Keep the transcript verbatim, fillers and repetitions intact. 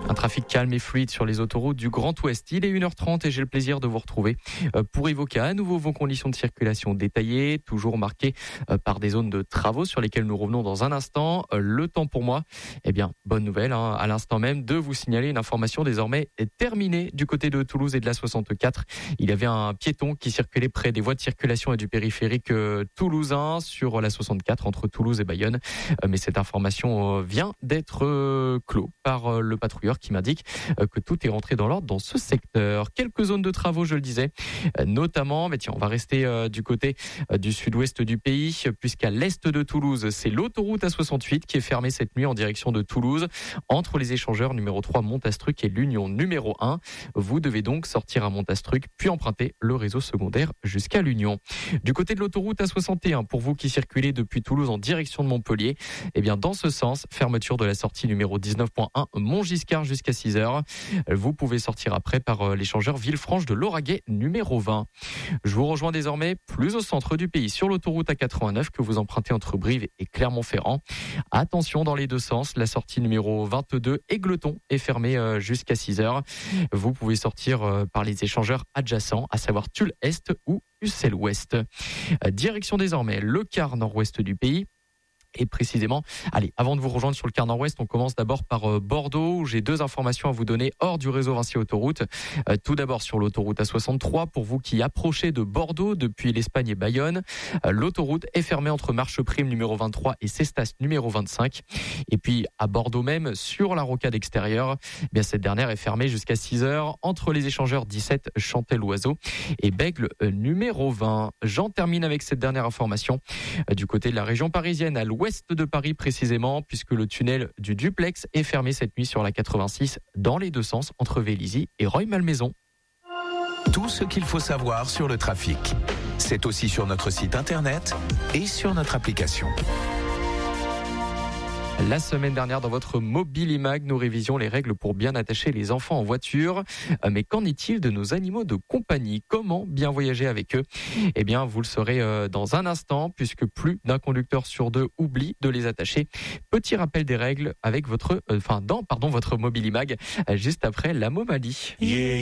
Un trafic calme et fluide sur les autoroutes du Grand Ouest. Il est une heure trente et j'ai le plaisir de vous retrouver pour évoquer à nouveau vos conditions de circulation détaillées, toujours marquées par des zones de travaux sur lesquelles nous revenons dans un instant. Le temps pour moi, eh bien, bonne nouvelle, hein, à l'instant même, de vous signaler une information désormais terminée du côté de Toulouse et de la soixante-quatre. Il y avait un piéton qui circulait près des voies de circulation et du périphérique toulousain sur la soixante-quatre entre Toulouse et Bayonne. Mais cette information vient d'être clos par le patrouilleur qui m'indique que tout est rentré dans l'ordre dans ce secteur. Quelques zones de travaux, je le disais, notamment, mais tiens, on va rester du côté du sud-ouest du pays, puisqu'à l'est de Toulouse, c'est l'autoroute A soixante-huit qui est fermée cette nuit en direction de Toulouse, entre les échangeurs numéro trois Montastruc et l'Union numéro un. Vous devez donc sortir à Montastruc, puis emprunter le réseau secondaire jusqu'à l'Union. Du côté de l'autoroute A soixante et un, pour vous qui circulez depuis Toulouse en direction de Montpellier, eh bien, dans ce sens, fermeture de la sortie numéro dix-neuf point un Montgiscard jusqu'à six heures. Vous pouvez sortir après par l'échangeur Villefranche de Lauragais numéro vingt. Je vous rejoins désormais plus au centre du pays sur l'autoroute A quatre-vingt-neuf que vous empruntez entre Brive et Clermont-Ferrand. Attention dans les deux sens, la sortie numéro vingt-deux Égletons est fermée jusqu'à six heures. Vous pouvez sortir par les échangeurs adjacents, à savoir Tulle Est ou Ussel Ouest. Direction désormais le quart nord-ouest du pays. Et précisément, allez, avant de vous rejoindre sur le quart nord-ouest, on commence d'abord par euh, Bordeaux, où j'ai deux informations à vous donner hors du réseau Vinci Autoroute. Euh, tout d'abord sur l'autoroute A soixante-trois, pour vous qui approchez de Bordeaux depuis l'Espagne et Bayonne, euh, l'autoroute est fermée entre Marche Prime numéro vingt-trois et Cestas numéro vingt-cinq. Et puis à Bordeaux même, sur la rocade extérieure, eh bien cette dernière est fermée jusqu'à six heures entre les échangeurs dix-sept Chantel-Oiseau et Bègle euh, numéro vingt. J'en termine avec cette dernière information euh, du côté de la région parisienne, à l'ouest ouest de Paris précisément, puisque le tunnel du Duplex est fermé cette nuit sur la quatre-vingt-six dans les deux sens entre Vélizy et Rueil-Malmaison. Tout ce qu'il faut savoir sur le trafic, c'est aussi sur notre site internet et sur notre application. La semaine dernière, dans votre Mobilimag, nous révisions les règles pour bien attacher les enfants en voiture. Mais qu'en est-il de nos animaux de compagnie ? Comment bien voyager avec eux ? Eh bien, vous le saurez dans un instant, puisque plus d'un conducteur sur deux oublie de les attacher. Petit rappel des règles avec votre, enfin, dans, pardon, votre Mobilimag, juste après la Momali. Yeah.